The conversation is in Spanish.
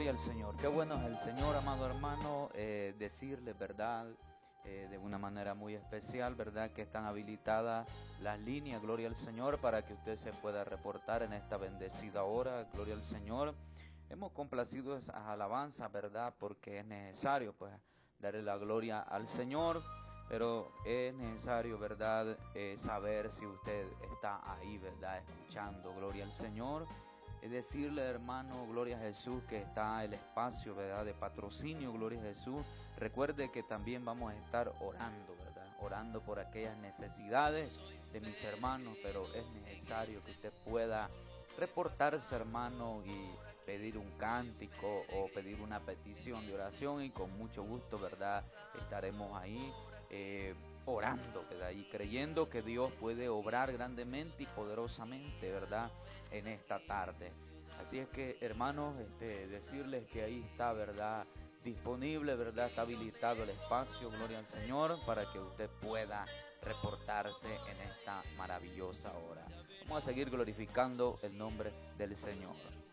Gloria al Señor. Qué bueno es el Señor, amado hermano, decirle, ¿verdad? De una manera muy especial, ¿verdad? Que están habilitadas las líneas, gloria al Señor, para que usted se pueda reportar en esta bendecida hora, gloria al Señor. Hemos complacido esas alabanzas, ¿verdad? Porque es necesario, pues, darle la gloria al Señor, pero es necesario, ¿verdad? Saber si usted está ahí, ¿verdad? Escuchando, gloria al Señor. Es decirle, hermano, gloria a Jesús, que está el espacio, ¿verdad?, de patrocinio, gloria a Jesús. Recuerde que también vamos a estar orando, ¿verdad? Orando por aquellas necesidades de mis hermanos, pero es necesario que usted pueda reportarse, hermano, y pedir un cántico o pedir una petición de oración, y con mucho gusto, ¿verdad?, estaremos ahí orando, ¿verdad?, y creyendo que Dios puede obrar grandemente y poderosamente, ¿verdad?, en esta tarde. Así es que, hermanos, decirles que ahí está, ¿verdad?, disponible, ¿verdad?, está habilitado el espacio, gloria al Señor, para que usted pueda reportarse en esta maravillosa hora. Vamos a seguir glorificando el nombre del Señor.